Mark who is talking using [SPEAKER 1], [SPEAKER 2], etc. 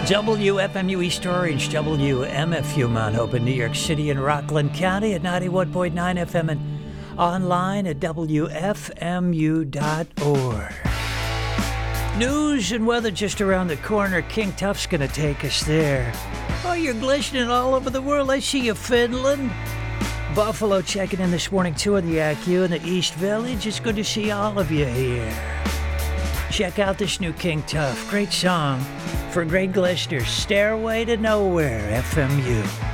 [SPEAKER 1] WFMU East Orange, WMFU Mount Hope in New York City and Rockland County at 91.9 FM and online at WFMU.org. News and weather just around the corner. King Tuff's going to take us there. Oh, you're glistening all over the world. I see you, Finland. Buffalo checking in this morning too in the IQ in the East Village. It's good to see all of you here. Check out this new King Tuff. Great song for great listeners. Stairway to Nowhere, FMU.